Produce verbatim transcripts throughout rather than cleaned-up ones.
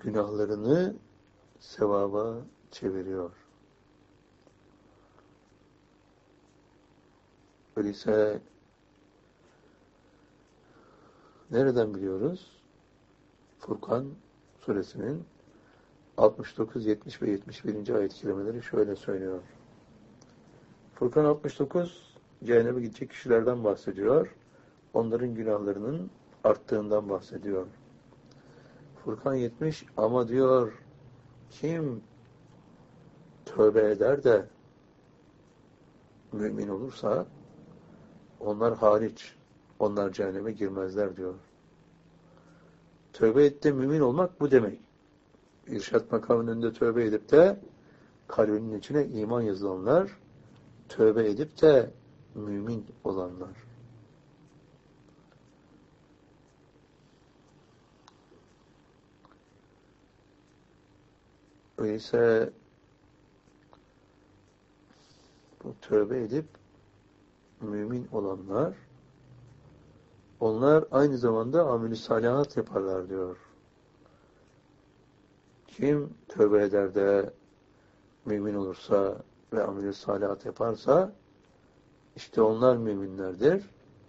günahlarını sevaba çeviriyor. Öyleyse nereden biliyoruz? Furkan suresinin altmış dokuz, yetmiş ve yetmiş birinci ayet-i kerimeleri şöyle söylüyor. Furkan altmış dokuz, cehenneme gidecek kişilerden bahsediyor. Onların günahlarının arttığından bahsediyor. Furkan yetmiş, ama diyor, kim tövbe eder de mümin olursa onlar hariç, onlar cehenneme girmezler diyor. Tövbe edip de mümin olmak bu demek. İrşad makamının önünde tövbe edip de kalbinin içine iman yazılanlar, tövbe edip de mümin olanlar. Öyleyse bu tövbe edip mümin olanlar, onlar aynı zamanda amel-i salihat yaparlar diyor. Kim tövbe eder de mümin olursa ve amel-i salihat yaparsa, işte onlar müminlerdir.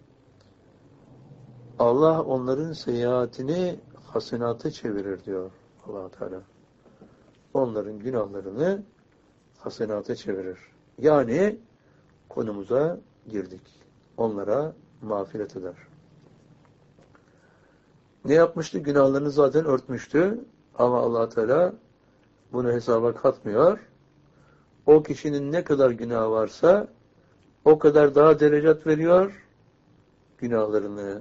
Allah onların seyyiatini hasenata çevirir diyor Allah Teala. Onların günahlarını hasenata çevirir. Yani konumuza girdik. Onlara mağfiret eder. Ne yapmıştı? Günahlarını zaten örtmüştü. Ama Allah Teala bunu hesaba katmıyor. O kişinin ne kadar günah varsa o kadar daha derecat veriyor. Günahlarını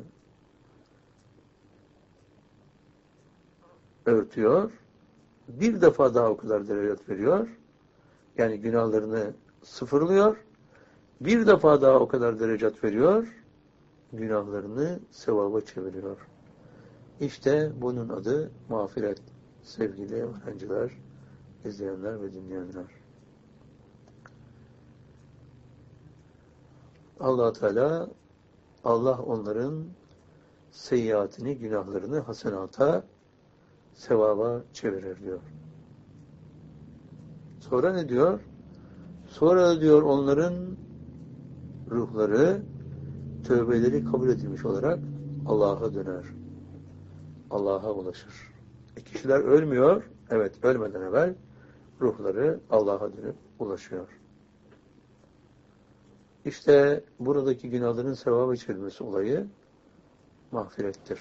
örtüyor. Bir defa daha o kadar derecat veriyor. Yani günahlarını sıfırlıyor. Bir defa daha o kadar derecat veriyor. Günahlarını sevaba çeviriyor. İşte bunun adı mağfiret. Sevgili öğrenciler, izleyenler ve dinleyenler. Allah Teala, Allah onların seyyiatini, günahlarını hasenata, sevaba çevirir diyor. Sonra ne diyor? Sonra diyor onların ruhları, tövbeleri kabul edilmiş olarak Allah'a döner. Allah'a ulaşır. E kişiler ölmüyor. Evet, ölmeden evvel ruhları Allah'a dönüp ulaşıyor. İşte buradaki günahların sevaba çevrilmesi olayı mağfirettir.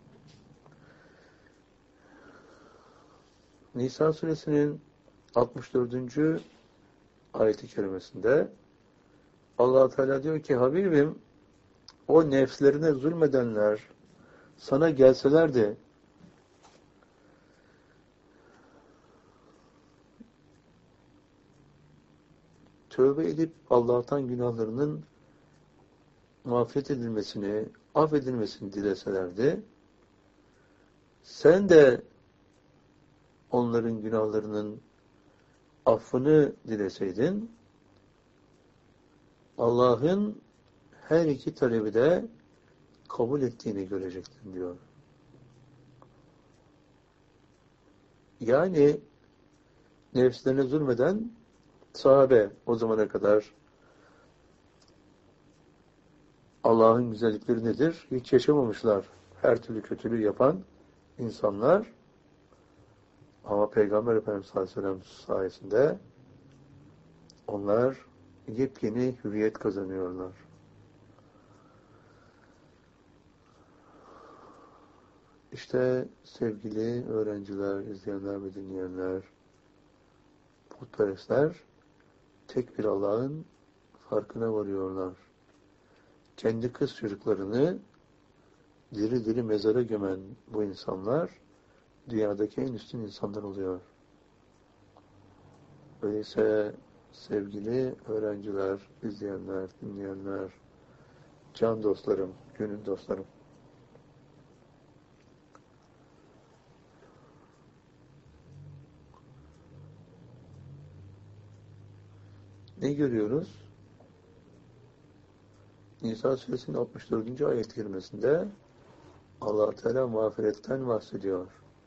Nisa suresinin altmış dördüncü ayet-i kerimesinde Allah Teala diyor ki, Habibim, o nefslerine zulmedenler sana gelselerdi, tövbe edip Allah'tan günahlarının mağfiret edilmesini, affedilmesini dileselerdi, sen de onların günahlarının affını dileseydin, Allah'ın her iki talebi de kabul ettiğini görecektin diyor. Yani nefslerine zulmeden sahabe o zamana kadar Allah'ın güzellikleri nedir? Hiç yaşamamışlar. Her türlü kötülüğü yapan insanlar. Ama Peygamber Efendimiz sallallahu aleyhi ve sellem sayesinde onlar yepyeni hüviyet kazanıyorlar. İşte sevgili öğrenciler, izleyenler ve dinleyenler, putperestler tek bir Allah'ın farkına varıyorlar. Kendi kız çocuklarını diri diri mezara gömen bu insanlar dünyadaki en üstün insanlar oluyor. Öyleyse sevgili öğrenciler, izleyenler, dinleyenler, can dostlarım, gönül dostlarım, ne görüyoruz? Nisa suresinin altmış dördüncü ayet-i kerimesinde Allah Teala mağfiretten bahsediyor.